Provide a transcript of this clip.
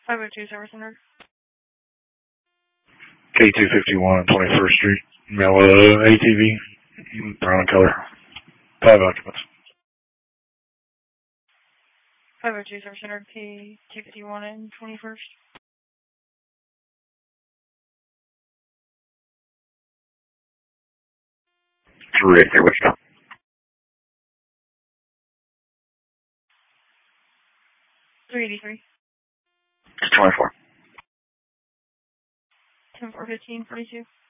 502 Service Center. K251 21st Street. Male ATV, brown color. 5 occupants. 502 Service Center, K251 and 21st. Rick, what's up? 383. 24. 10-4-15-42.